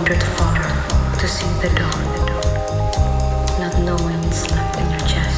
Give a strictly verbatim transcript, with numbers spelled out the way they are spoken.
wandered far to see the dawn, not knowing its light.